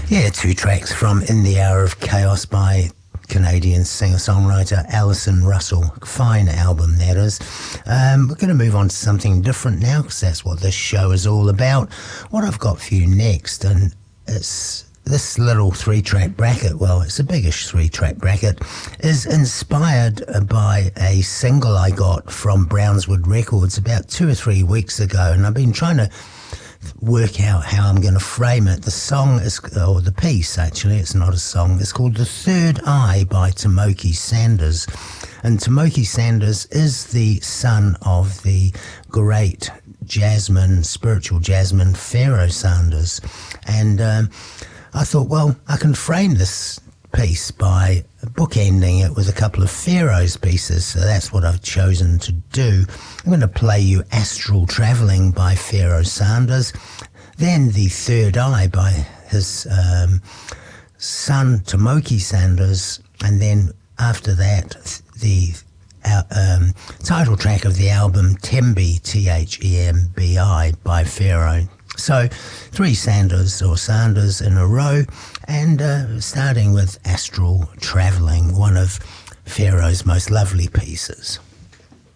Yeah, two tracks from In the Hour of Chaos by Canadian singer-songwriter Alison Russell. Fine album, that is. We're going to move on to something different now, because that's what this show is all about. What I've got for you next, and it's this little three-track bracket, well, it's a biggish three-track bracket, is inspired by a single I got from Brownswood Records about 2 or 3 weeks ago, and I've been trying to work out how I'm going to frame it. The song is, or the piece actually, it's not a song, it's called The Third Eye by Tomoki Sanders. And Tomoki Sanders is the son of the great spiritual jazzman Pharoah Sanders. And I thought, well, I can frame this piece by bookending it with a couple of Pharoah's pieces, so that's what I've chosen to do. I'm going to play you Astral Travelling by Pharoah Sanders, then The Third Eye by his son Tomoki Sanders, and then after that the title track of the album Tembi, Thembi by Pharoah. So 3 Sanders in a row, and starting with Astral Travelling, one of Pharoah's most lovely pieces.